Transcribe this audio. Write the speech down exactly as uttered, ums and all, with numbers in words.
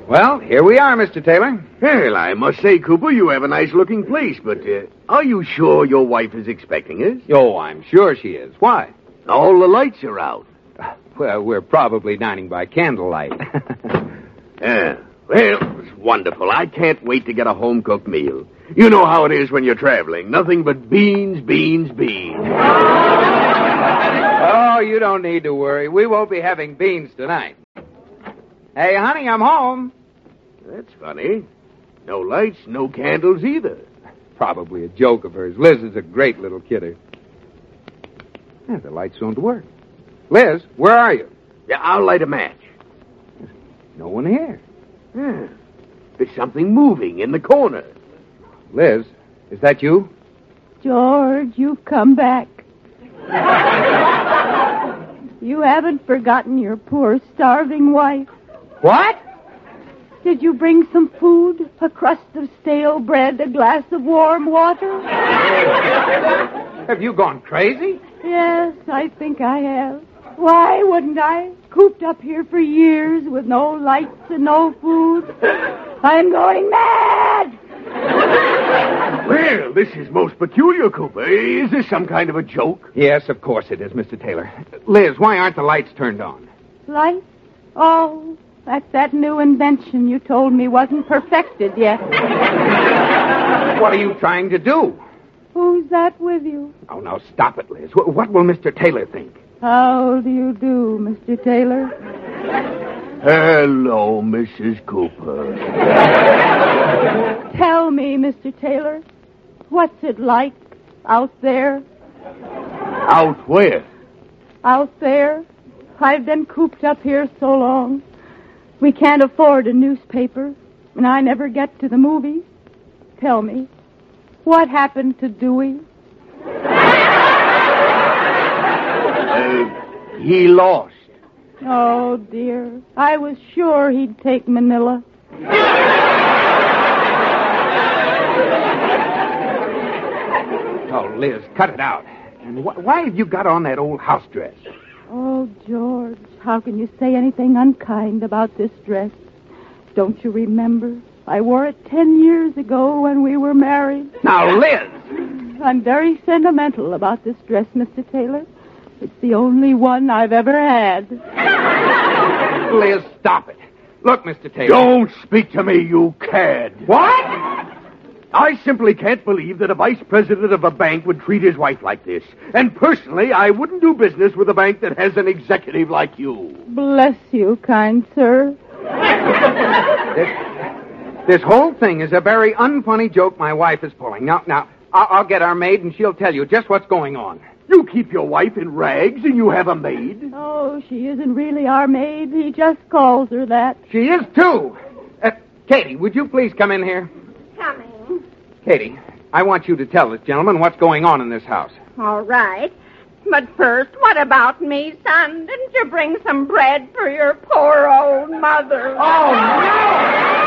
Well, here we are, Mister Taylor. Well, I must say, Cooper, you have a nice-looking place, but uh, are you sure your wife is expecting us? Oh, I'm sure she is. Why? All the lights are out. Well, we're probably dining by candlelight. Yeah. Well, it's wonderful. I can't wait to get a home-cooked meal. You know how it is when you're traveling. Nothing but beans, beans, beans. Oh, you don't need to worry. We won't be having beans tonight. Hey, honey, I'm home. That's funny. No lights, no candles either. Probably a joke of hers. Liz is a great little kidder. Yeah, the lights don't work. Liz, where are you? Yeah, I'll light a match. No one here. Yeah. There's something moving in the corner. Liz, is that you? George, you've come back. You haven't forgotten your poor, starving wife. What? Did you bring some food? A crust of stale bread, a glass of warm water? Have you gone crazy? Yes, I think I have. Why wouldn't I? Cooped up here for years with no lights and no food. I'm going mad! Well, this is most peculiar, Cooper. Is this some kind of a joke? Yes, of course it is, Mister Taylor. Liz, why aren't the lights turned on? Lights? Oh, that's that new invention you told me wasn't perfected yet. What are you trying to do? Who's that with you? Oh, now, stop it, Liz. What, what will Mister Taylor think? How do you do, Mister Taylor? Hello, Missus Cooper. Tell me, Mister Taylor, what's it like out there? Out where? Out there. I've been cooped up here so long. We can't afford a newspaper, and I never get to the movies. Tell me, what happened to Dewey? Uh, he lost. Oh, dear. I was sure he'd take Manila. Oh, Liz, cut it out. And wh- why have you got on that old house dress? Oh, George, how can you say anything unkind about this dress? Don't you remember? I wore it ten years ago when we were married. Now, Liz! I'm very sentimental about this dress, Mister Taylor. It's the only one I've ever had. Liz, stop it. Look, Mister Taylor. Don't speak to me, you cad. What? I simply can't believe that a vice president of a bank would treat his wife like this. And personally, I wouldn't do business with a bank that has an executive like you. Bless you, kind sir. This, this whole thing is a very unfunny joke my wife is pulling. Now, now, I'll, I'll get our maid and she'll tell you just what's going on. You keep your wife in rags and you have a maid? Oh, she isn't really our maid. He just calls her that. She is, too. Uh, Katie, would you please come in here? Coming. Katie, I want you to tell this gentleman what's going on in this house. All right. But first, what about me, son? Didn't you bring some bread for your poor old mother? Oh, no!